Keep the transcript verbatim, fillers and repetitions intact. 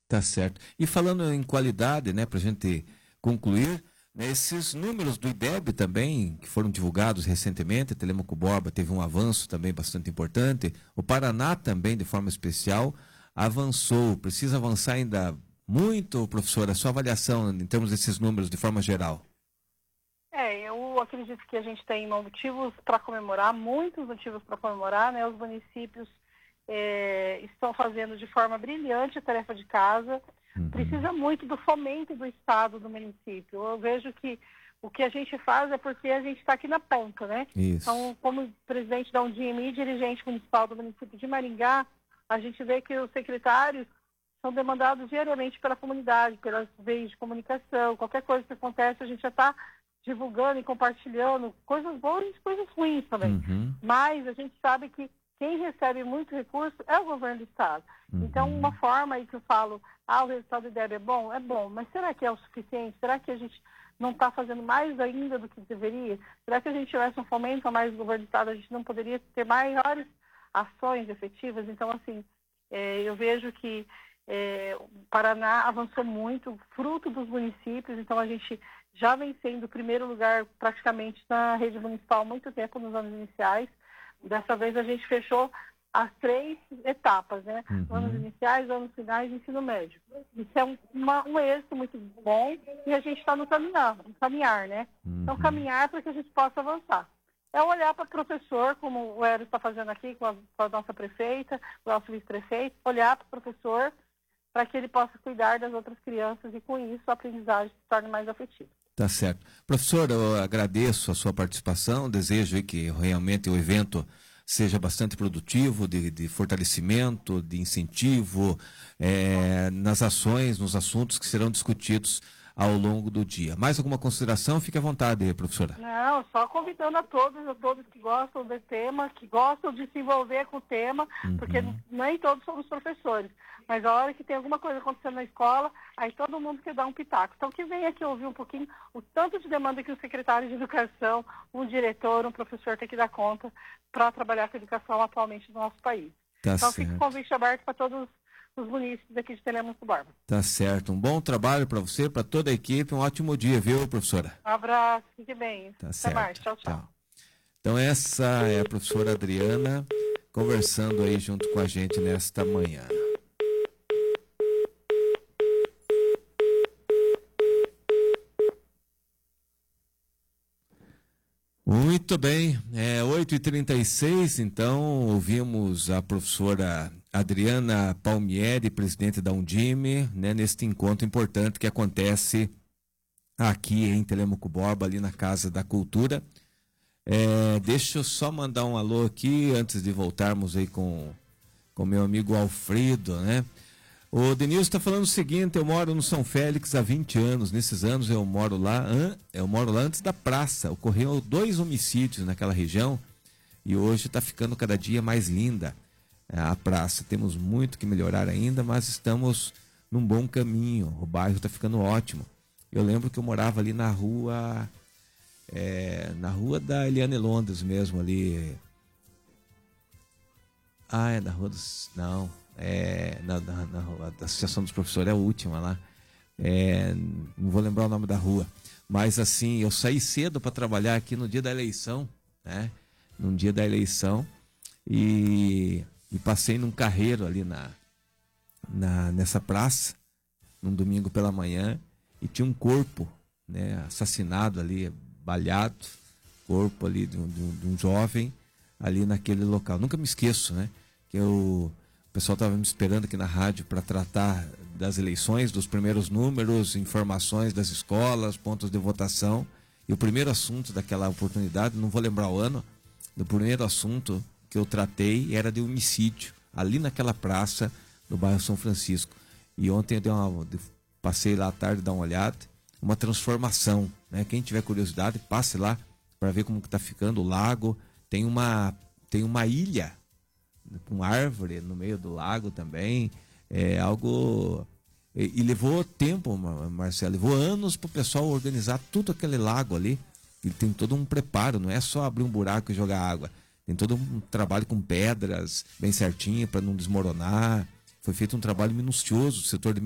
Tá certo. E falando em qualidade, né, para a gente concluir, né, esses números do IDEB também, que foram divulgados recentemente, Telêmaco Borba teve um avanço também bastante importante, o Paraná também, de forma especial, avançou. Precisa avançar ainda muito, professora, a sua avaliação em termos desses números de forma geral? É, eu acredito que a gente tem motivos para comemorar, muitos motivos para comemorar, né? Os municípios é, estão fazendo de forma brilhante a tarefa de casa. Uhum. Precisa muito do fomento do Estado, do município. Eu vejo que o que a gente faz é porque a gente está aqui na ponta, né? Isso. Então, como presidente da Undime e dirigente municipal do município de Maringá, a gente vê que os secretários são demandados diariamente pela comunidade, pelos veios de comunicação. Qualquer coisa que acontece, a gente já está divulgando e compartilhando coisas boas e coisas ruins também. Uhum. Mas a gente sabe que quem recebe muito recurso é o governo do Estado. Uhum. Então, uma forma aí que eu falo, ah, o resultado do IDEB é bom? É bom, mas será que é o suficiente? Será que a gente não está fazendo mais ainda do que deveria? Será que a gente tivesse um fomento a mais do governo do Estado, a gente não poderia ter maiores ações efetivas? Então, assim, é, eu vejo que é, o Paraná avançou muito, fruto dos municípios, então a gente já vem sendo o primeiro lugar praticamente na rede municipal há muito tempo nos anos iniciais. Dessa vez a gente fechou as três etapas, né? Uhum. Anos iniciais, anos finais e ensino médio. Isso é um, uma, um êxito muito bom e a gente está no caminhar, no caminhar, né? Uhum. Então, caminhar para que a gente possa avançar. É olhar para o professor, como o Hélio está fazendo aqui com a, com a nossa prefeita, com o nosso vice-prefeito, olhar para o professor para que ele possa cuidar das outras crianças e, com isso, a aprendizagem se torne mais afetiva. Tá certo. Professor, eu agradeço a sua participação, desejo que realmente o evento seja bastante produtivo, de, de fortalecimento, de incentivo é, nas ações, nos assuntos que serão discutidos ao longo do dia. Mais alguma consideração? Fique à vontade, professora. Não, só convidando a todos, a todos que gostam do tema, que gostam de se envolver com o tema, Uhum. porque nem todos somos professores. Mas a hora que tem alguma coisa acontecendo na escola, aí todo mundo quer dar um pitaco. Então, que venha aqui ouvir um pouquinho o tanto de demanda que o secretário de Educação, um diretor, um professor tem que dar conta para trabalhar com a educação atualmente no nosso país. Tá então, certo. fica o convite aberto para todos os munícipes aqui de Telêmaco Borba. Tá certo. Um bom trabalho para você, para toda a equipe. Um ótimo dia, viu, professora? Um abraço, fique bem. Tá Até certo. mais. Tchau, tchau, tchau. Então, essa é a professora Adriana conversando aí junto com a gente nesta manhã. Muito bem, é oito e trinta e seis, então ouvimos a professora Adriana Palmieri, presidente da Undime, né, neste encontro importante que acontece aqui em Telêmaco Borba, ali na Casa da Cultura. É, deixa eu só mandar um alô aqui, antes de voltarmos aí com com meu amigo Alfredo, né? O Denilson está falando o seguinte: eu moro no São Félix há vinte anos, nesses anos eu moro lá, eu moro lá antes da praça, ocorreu dois homicídios naquela região e hoje está ficando cada dia mais linda a praça. Temos muito que melhorar ainda, mas estamos num bom caminho, o bairro está ficando ótimo. Eu lembro que eu morava ali na rua, é, na rua da Eliane Londres mesmo, ali. Ah, é da rua dos... Não... É, na, na, na, da Associação dos Professores, é a última lá, é, não vou lembrar o nome da rua, mas assim, eu saí cedo para trabalhar aqui no dia da eleição, né, no dia da eleição, e, e passei num carreiro ali na, na, nessa praça, num domingo pela manhã, e tinha um corpo, né, assassinado ali, baleado, corpo ali de um, de um, de um jovem ali naquele local. Nunca me esqueço, né, que eu... O pessoal estava me esperando aqui na rádio para tratar das eleições, dos primeiros números, informações das escolas, pontos de votação. E o primeiro assunto daquela oportunidade, não vou lembrar o ano, do primeiro assunto que eu tratei era de homicídio, ali naquela praça, no bairro São Francisco. E ontem eu dei uma, passei lá à tarde, dar uma olhada, uma transformação, né? Quem tiver curiosidade, passe lá para ver como que está ficando o lago. Tem uma, tem uma ilha com árvore no meio do lago também, é algo... E, e levou tempo, Marcelo, levou anos para o pessoal organizar tudo aquele lago ali. Ele tem todo um preparo, não é só abrir um buraco e jogar água. Tem todo um trabalho com pedras bem certinho para não desmoronar. Foi feito um trabalho minucioso, o setor de